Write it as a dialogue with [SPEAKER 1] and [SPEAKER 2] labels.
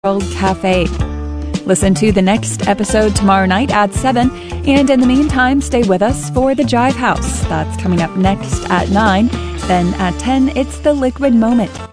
[SPEAKER 1] World Cafe. Listen to the next episode tomorrow night at 7. And in the meantime, stay with us for the Jive House. That's coming up next at 9. Then at 10, it's the Liquid Moment.